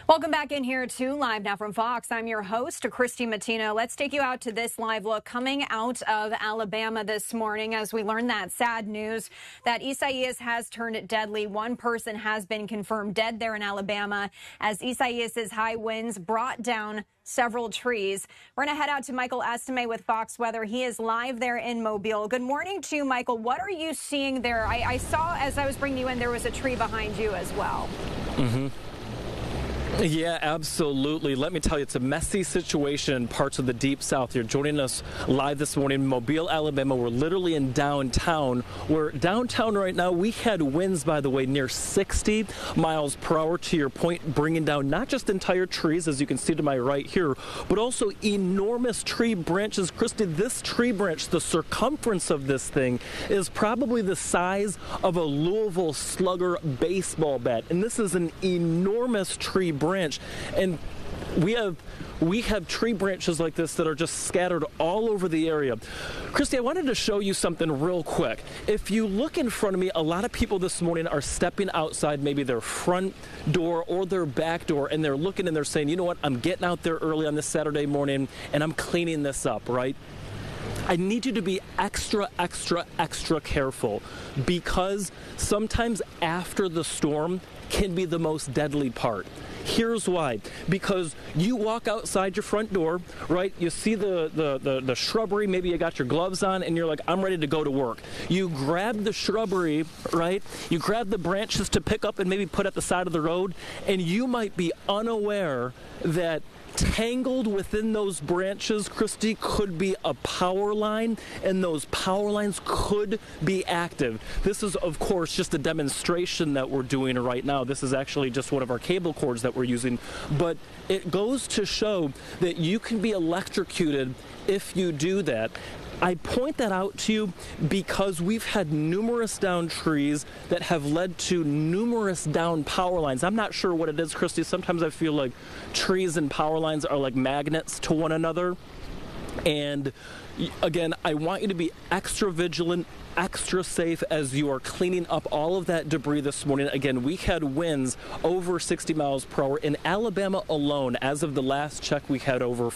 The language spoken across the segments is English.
Welcome back in here to Live Now from Fox. I'm your host, Christy Matino. Let's take you out to this live look coming out of Alabama this morning as we learn that sad news that Isaias has turned deadly. One person has been confirmed dead there in Alabama as Isaias's high winds brought down several trees. We're going to head out to Michael Estime with Fox Weather. He is live there in Mobile. Good morning to you, Michael. What are you seeing there? I saw as I was bringing you in, there was a tree behind you as well. Yeah, absolutely. Let me tell you, it's a messy situation in parts of the Deep South. You're joining us live this morning in Mobile, Alabama. We're literally in downtown. We're downtown right now. We had winds, by the way, near 60 miles per hour, to your point, bringing down not just entire trees, as you can see to my right here, but also enormous tree branches. Christy, this tree branch, the circumference of this thing is probably the size of a Louisville Slugger baseball bat. And this is an enormous tree branch, and we have tree branches like this that are just scattered all over the area. Christy, I wanted to show you something real quick. If you look in front of me, a lot of people this morning are stepping outside maybe their front door or their back door, and they're looking and they're saying, you know what, I'm getting out there early on this Saturday morning and I'm cleaning this up, right? I need you to be extra careful, because sometimes after the storm can be the most deadly part. Here's why. Because you walk outside your front door, right? You see the shrubbery, maybe you got your gloves on, and you're like, I'm ready to go to work. You grab the shrubbery, right? You grab the branches to pick up and maybe put at the side of the road, and you might be unaware that tangled within those branches, Christy, could be a power line, and those power lines could be active. This is, of course, just a demonstration that we're doing right now. This is actually just one of our cable cords that we're using, but it goes to show that you can be electrocuted if you do that. I point that out to you because we've had numerous downed trees that have led to numerous downed power lines. I'm not sure what it is, Christy. Sometimes I feel like trees and power lines are like magnets to one another. And again, I want you to be extra vigilant, extra safe as you are cleaning up all of that debris this morning. Again, we had winds over 60 miles per hour. In Alabama alone, as of the last check, we had over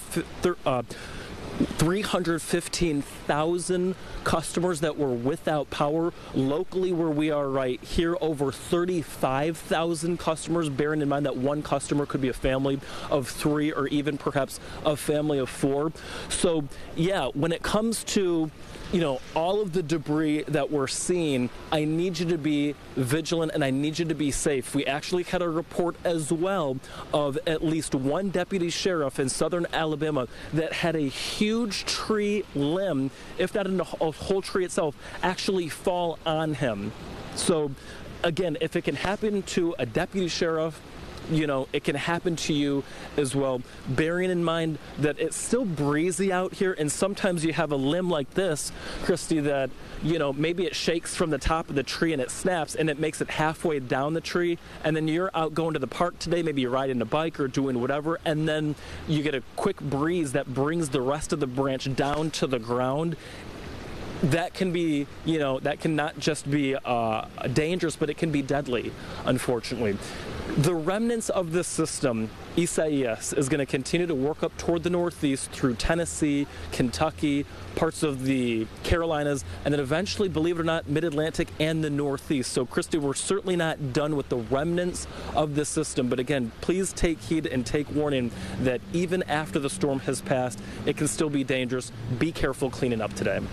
315,000 customers that were without power. Locally, where we are right here, over 35,000 customers, bearing in mind that one customer could be a family of 3 or even perhaps a family of 4. So, yeah, when it comes to all of the debris that we're seeing, I need you to be vigilant and I need you to be safe. We actually had a report as well of at least one deputy sheriff in southern Alabama that had a huge tree limb, if not a whole tree itself, actually fall on him. So, again, if it can happen to a deputy sheriff, it can happen to you as well, bearing in mind that it's still breezy out here, and sometimes you have a limb like this, Christy, that, maybe it shakes from the top of the tree and it snaps and it makes it halfway down the tree, and then you're out going to the park today, maybe you're riding a bike or doing whatever, and then you get a quick breeze that brings the rest of the branch down to the ground. That can be, that can not just be dangerous, but it can be deadly, unfortunately. The remnants of this system, Isaias, is going to continue to work up toward the northeast through Tennessee, Kentucky, parts of the Carolinas, and then eventually, believe it or not, mid-Atlantic and the northeast. So, Christy, we're certainly not done with the remnants of this system. But again, please take heed and take warning that even after the storm has passed, it can still be dangerous. Be careful cleaning up today.